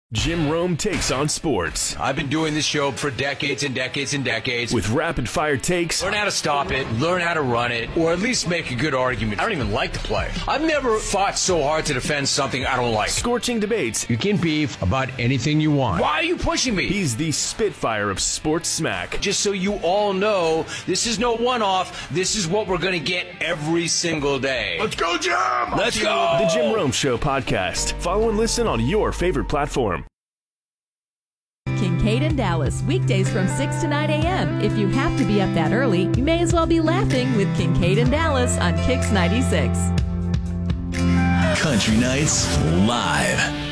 Jim Rome takes on sports. I've been doing this show for decades and decades and decades. With rapid-fire takes. Learn how to stop it, learn how to run it, or at least make a good argument. I don't even like the play. I've never fought so hard to defend something I don't like. Scorching debates. You can beef about anything you want. Why are you pushing me? He's the Spitfire of sports smack. Just so you all know, this is no one-off. This is what we're going to get every single day. Let's go, Jim! Let's go! The Jim Rome Show podcast. Follow and listen on your favorite platform. Kincaid and Dallas, weekdays from 6 to 9 a.m. If you have to be up that early, you may as well be laughing with Kincaid and Dallas on Kix 96. Country Nights Live.